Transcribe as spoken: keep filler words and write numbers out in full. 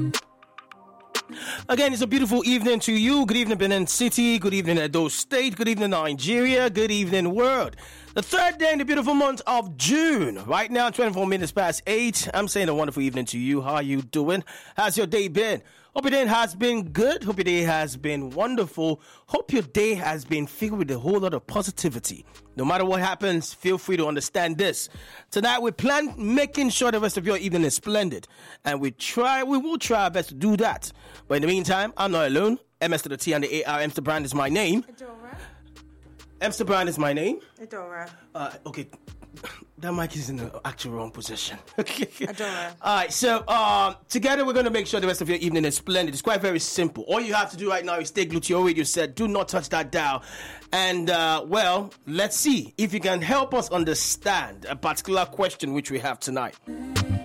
Again, it's a beautiful evening to you. Good evening, Benin City. Good evening, Edo State. Good evening, Nigeria. Good evening, world. The third day in the beautiful month of June. Right now, twenty-four minutes past eight. I'm saying a wonderful evening to you. How are you doing? How's your day been? Hope your day has been good. Hope your day has been wonderful. Hope your day has been filled with a whole lot of positivity. No matter what happens, feel free to understand this. Tonight, we plan making sure the rest of your evening is splendid. And we try, we will try our best to do that. But in the meantime, I'm not alone. M S to the T and the A R. Emster Brand is my name. Adora. Emster Brand is my name. Adora. Uh, okay. That mic is in the actual wrong position. Adora. All right, so um, together we're going to make sure the rest of your evening is splendid. It's quite very simple. All you have to do right now is stay glued to your radio set. Do not touch that dial. And, uh, well, let's see if you can help us understand a particular question which we have tonight.